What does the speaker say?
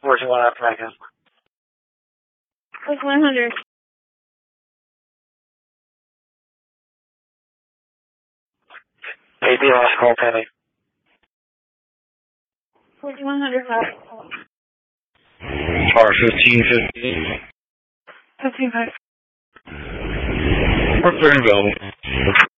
41 after Megan. 100. AB last call pending. 4100 last call. R1550. 15-5. We're clear and available.